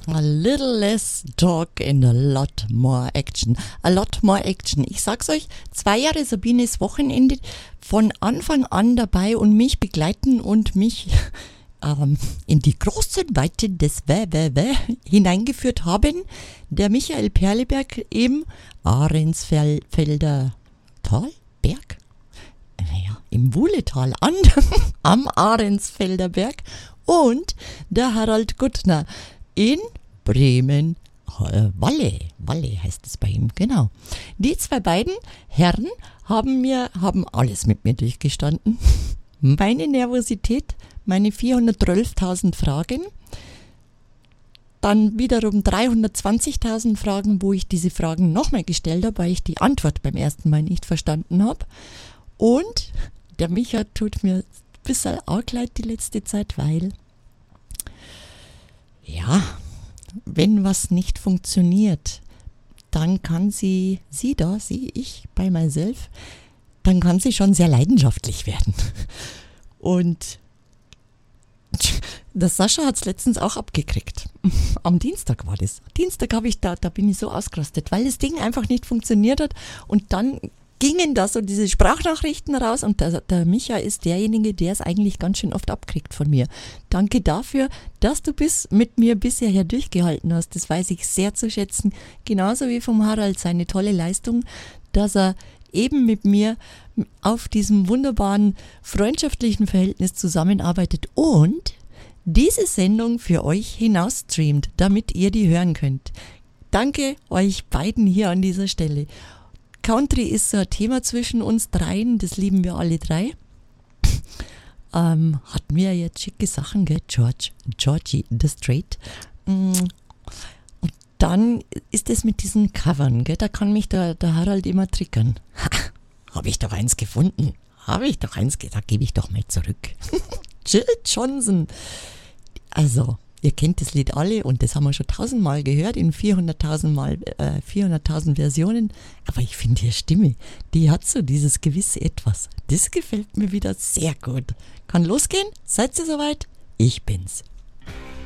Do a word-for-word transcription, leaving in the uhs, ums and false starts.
A little less talk and a lot more action. A lot more action. Ich sag's euch, zwei Jahre Sabines Wochenende, von Anfang an dabei und mich begleiten und mich ähm, in die großen Weite des Wä, Wä, Wä hineingeführt haben. Der Michael Perleberg im Ahrensfelder Tal? Berg? Naja, im Wuhletal an, am Ahrensfelder Berg und der Harald Guttner in Bremen, äh, Walle, Walle heißt es bei ihm, genau. Die zwei beiden Herren haben mir, haben alles mit mir durchgestanden. Meine Nervosität, meine vierhundertzwölftausend Fragen, dann wiederum dreihundertzwanzigtausend Fragen, wo ich diese Fragen nochmal gestellt habe, weil ich die Antwort beim ersten Mal nicht verstanden habe. Und der Micha tut mir ein bisschen arg leid die letzte Zeit, weil ja, wenn was nicht funktioniert, dann kann sie, sie da, sie, ich, bei myself, dann kann sie schon sehr leidenschaftlich werden. Und der Sascha hat es letztens auch abgekriegt. Am Dienstag war das. Dienstag habe ich da, da bin ich so ausgerastet, weil das Ding einfach nicht funktioniert hat und dann gingen da so diese Sprachnachrichten raus und der, der Micha ist derjenige, der es eigentlich ganz schön oft abkriegt von mir. Danke dafür, dass du bis mit mir bisher her durchgehalten hast. Das weiß ich sehr zu schätzen. Genauso wie vom Harald seine tolle Leistung, dass er eben mit mir auf diesem wunderbaren freundschaftlichen Verhältnis zusammenarbeitet und diese Sendung für euch hinaus streamt, damit ihr die hören könnt. Danke euch beiden hier an dieser Stelle. Country ist so ein Thema zwischen uns dreien, das lieben wir alle drei. Ähm, hatten wir jetzt schicke Sachen, gell? George, Georgie, The Straight. Und dann ist es mit diesen Covern, gell? Da kann mich der, der Harald immer triggern. Habe ich doch eins gefunden. Habe ich doch eins, da gebe ich doch mal zurück. Jill Johnson. Also, ihr kennt das Lied alle und das haben wir schon tausendmal gehört, in vierhunderttausend Mal, äh, vierhunderttausend Versionen. Aber ich finde ihre Stimme, die hat so dieses gewisse Etwas. Das gefällt mir wieder sehr gut. Kann losgehen? Seid ihr soweit? Ich bin's.